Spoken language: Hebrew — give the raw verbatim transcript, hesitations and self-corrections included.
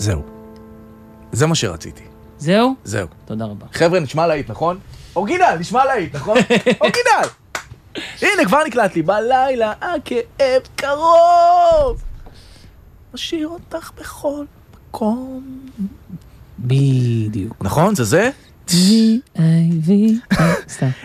זהו. זה מה שרציתי. זהו? זהו. תודה רבה. חבר'ה, נשמע להיט, נכון? אורגינל, נשמע להיט, נכון? אורגינל! הנה, כבר נקלט לי. בלילה, הכאב קרוב. משאיר אותך בכל מקום. בדיוק. נכון? זה זה? וי, איי, וי, סתם.